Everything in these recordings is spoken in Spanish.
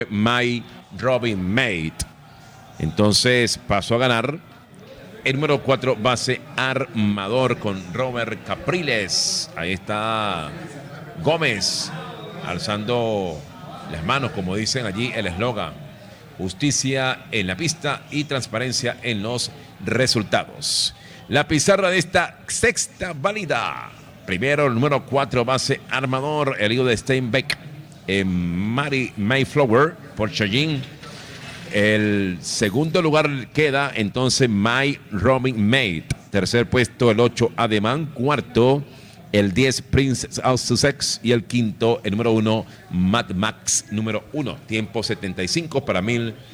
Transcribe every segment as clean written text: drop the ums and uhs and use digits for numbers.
My Robin Mate. Entonces pasó a ganar el número 4, base Armador, con Robert Capriles. Ahí está Gómez alzando las manos, como dicen allí el eslogan: justicia en la pista y transparencia en los resultados. La pizarra de esta sexta válida: primero el número 4, base Armador, el hijo de Steinbeck, Mary Mayflower por Chagin. El segundo lugar queda entonces My Robin Mate. Tercer puesto el 8 Ademán. Cuarto el 10 Prince of Sussex. Y el quinto el número 1 Mad Max número 1. Tiempo 75 para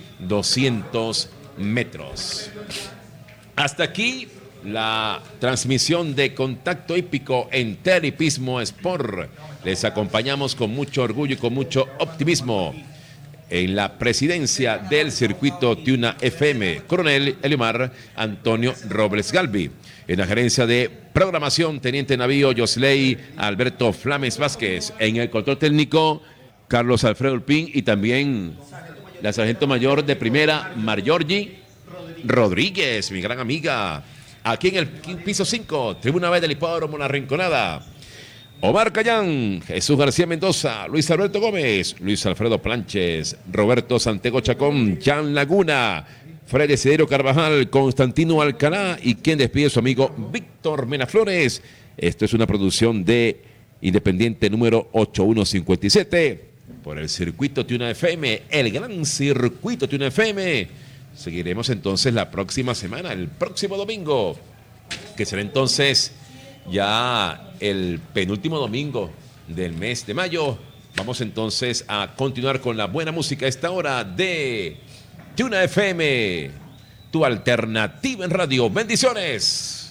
1200 metros. Hasta aquí la transmisión de Contacto Hípico en Teripismo Sport. Les acompañamos con mucho orgullo y con mucho optimismo en la presidencia del circuito Tiuna FM, Coronel Eliomar Antonio Robles Galvi. En la gerencia de programación, Teniente Navío Yosley Alberto Flames Vázquez. En el control técnico, Carlos Alfredo Ulpín, y también la sargento mayor de primera, Margiorgi Rodríguez, mi gran amiga. Aquí en el piso 5, tribuna B del Hipódromo La Rinconada, Omar Cayán, Jesús García Mendoza, Luis Alberto Gómez, Luis Alfredo Planches, Roberto Santego Chacón, Jan Laguna, Fred Desidero Carvajal, Constantino Alcalá, y quien despide su amigo Víctor Menaflores. Esto es una producción de Independiente número 8157 por el circuito Tiuna FM, el gran circuito Tiuna FM. Seguiremos entonces la próxima semana, el próximo domingo, que será entonces ya el penúltimo domingo del mes de mayo. Vamos entonces a continuar con la buena música a esta hora de Tiuna FM, tu alternativa en radio. Bendiciones.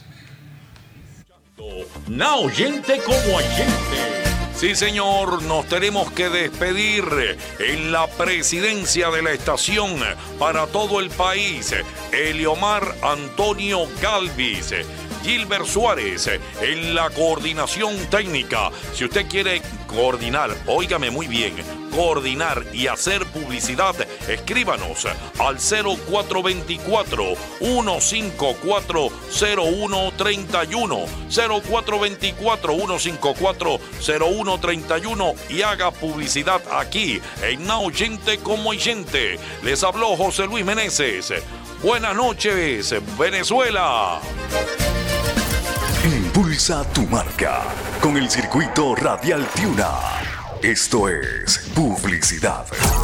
Na oyente como oyente. Sí, señor, nos tenemos que despedir en la presidencia de la estación para todo el país. Eliomar Antonio Galvis, Gilbert Suárez en la coordinación técnica. Si usted quiere coordinar, óigame muy bien, coordinar y hacer publicidad, escríbanos al 0424-154-0131, 0424-154-0131, y haga publicidad aquí en Na Oyente como Oyente. Les habló José Luis Meneses. Buenas noches, Venezuela. Impulsa tu marca con el circuito radial Tiuna. Esto es publicidad.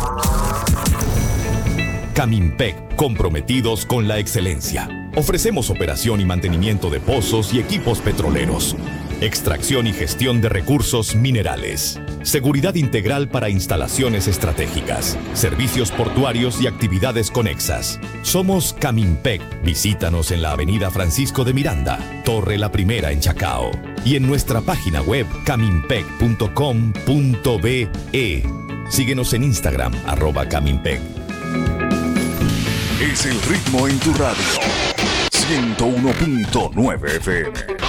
Camimpec, comprometidos con la excelencia. Ofrecemos operación y mantenimiento de pozos y equipos petroleros, extracción y gestión de recursos minerales, seguridad integral para instalaciones estratégicas, servicios portuarios y actividades conexas. Somos Camimpec. Visítanos en la avenida Francisco de Miranda, Torre La Primera en Chacao, y en nuestra página web camimpec.com.be. Síguenos en Instagram, @Camimpec. Es el ritmo en tu radio. 101.9 FM.